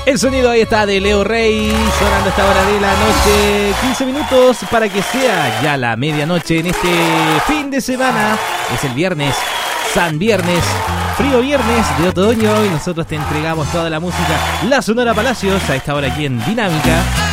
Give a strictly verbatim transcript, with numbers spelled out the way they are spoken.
El sonido ahí está de Leo Rey, sonando a esta hora de la noche. quince minutos para que sea ya la medianoche en este fin de semana. Es el viernes, San Viernes, frío viernes de otoño, y nosotros te entregamos toda la música, la Sonora Palacios, a esta hora aquí en Dinámica.